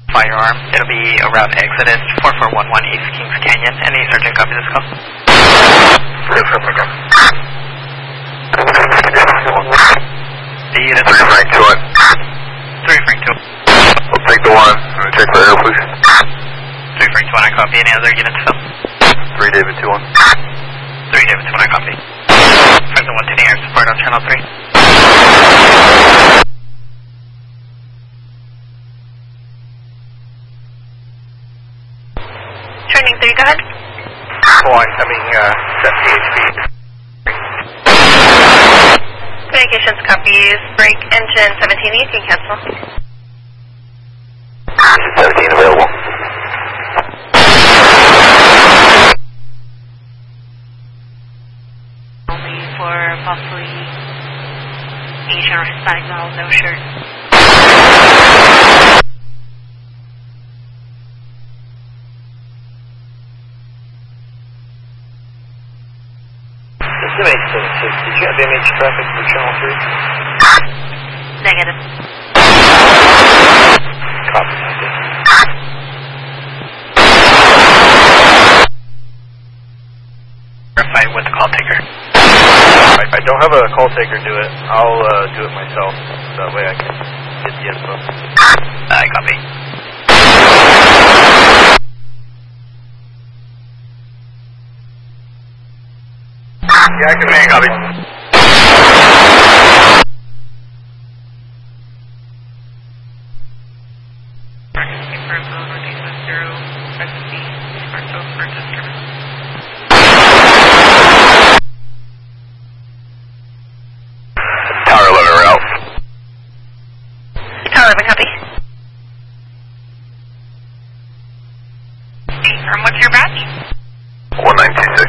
firearm. It'll be around exodus 4411 East Kings Canyon. Any sergeant copy this call? The unit 3 Frank 2 1. 3 Frank 2. We'll take the 1. Let me check for air, please. 3 Frank 2 1, I copy. Any other units still? 3 David 2 1. 3 David 2 1, I copy. Present 110 air support on channel 3. Training 3, go ahead. Flying, coming, set PHP. Communications copies. Break engine 17, you can cancel. 17 available. Only for possibly Asian or Hispanic male, no shirt. This is 876. Did you have MH traffic for channel 3? Negative. Copy. Verify with the call taker. I don't have a call taker do it. I'll do it myself. That way I can get the info. I copy. Yeah, I can make a copy. Tower 11 Ralph. Tower 11, copy. Confirm, what's your badge? 1926.